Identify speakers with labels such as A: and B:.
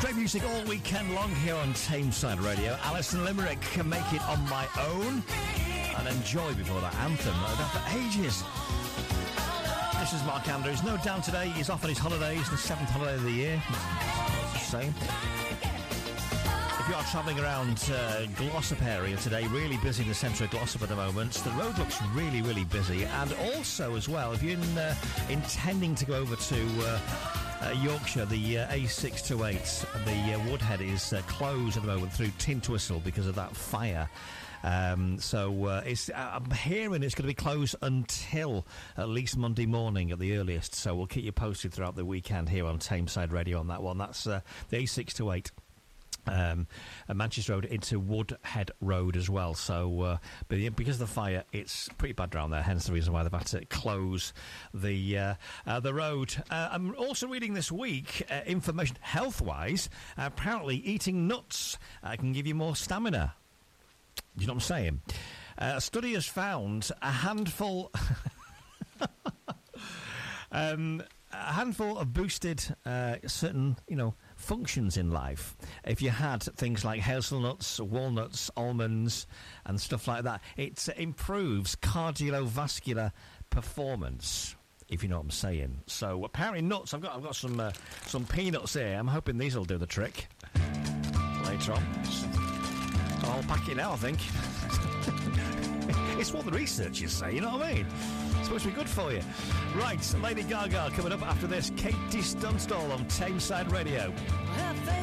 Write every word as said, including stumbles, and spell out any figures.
A: Great music all weekend long here on Tameside Radio. Alison Limerick can Make It On My Own. And Enjoy before that anthem. I've had for ages. This is Mark Andrews. No down today. He's off on his holidays, the seventh holiday of the year. Just saying. If you are travelling around uh, Glossop area today, really busy in the centre of Glossop at the moment. The road looks really, really busy. And also, as well, if you're in, uh, intending to go over to uh, uh, Yorkshire, the uh, A six twenty-eight, the uh, Woodhead is uh, closed at the moment through Tintwistle because of that fire. Um, so uh, it's, I'm hearing it's going to be closed until at least Monday morning at the earliest. So we'll keep you posted throughout the weekend here on Tameside Radio on that one. That's uh, the A six twenty-eight. Um, Manchester Road into Woodhead Road as well. So, uh, but because of the fire, it's pretty bad around there. Hence the reason why they've had to close the uh, uh, the road. Uh, I'm also reading this week uh, information health-wise. Uh, apparently, eating nuts uh, can give you more stamina. Do you know what I'm saying? Uh, a study has found a handful. um, a handful of boosted uh, certain, you know, functions in life. If you had things like hazelnuts, walnuts, almonds, and stuff like that, it improves cardiovascular performance. If you know what I'm saying. So apparently nuts. I've got I've got some uh, some peanuts here. I'm hoping these will do the trick later on. I'll pack it now, I think. It's what the researchers say, you know what I mean? It's supposed to be good for you. Right, Lady Gaga coming up after this. Katie Tunstall on Tameside Radio.